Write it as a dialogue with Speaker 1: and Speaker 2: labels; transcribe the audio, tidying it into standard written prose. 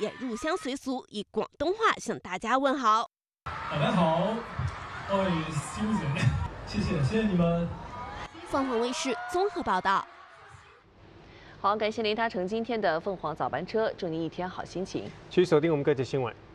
Speaker 1: 也入乡随俗，以广东话向大家问好。
Speaker 2: 大家好，我係蕭姐，謝謝你們。
Speaker 1: 凤凰卫视综合报道。
Speaker 3: 好，感谢您搭乘今天的凤凰早班车，祝您一天好心情。
Speaker 4: 继续锁定我们各界新闻。